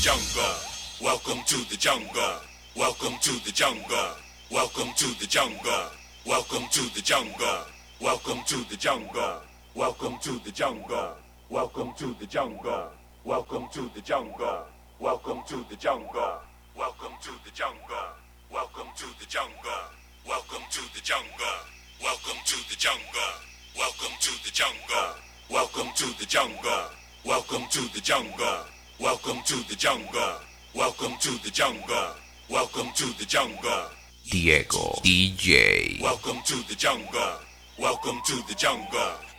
jungle. Welcome to the jungle. Welcome to the jungle. Welcome to the jungle. Welcome to the jungle. Welcome to the jungle. Welcome to the jungle. Welcome to the jungle. Welcome to the jungle. Welcome to the jungle. Welcome to the jungle. Welcome to the jungle. Welcome to the jungle. Welcome to the jungle. Welcome to the jungle. Welcome to the jungle. Welcome to the jungle. Welcome to the jungle. Welcome to the jungle. Welcome to the jungle. Diego DJ. Welcome to the jungle. Welcome to the jungle.